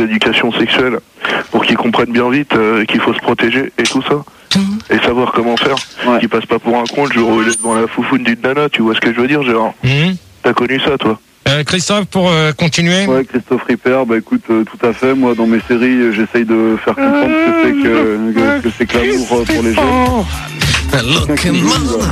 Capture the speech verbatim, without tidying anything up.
d'éducation sexuelle pour qu'ils comprennent bien vite euh, qu'il faut se protéger et tout ça. Et savoir comment faire. Ouais. Qu'ils passent pas pour un con le jour où il est devant la foufoune d'une nana, tu vois ce que je veux dire, Gérard? Mmh. T'as connu ça, toi? Euh, Christophe, pour euh, continuer. Ouais, Christophe Ripper, bah écoute, euh, tout à fait. Moi, dans mes séries, euh, j'essaye de faire comprendre ce que c'est que, que, que c'est que l'amour euh, pour les jeunes. Look,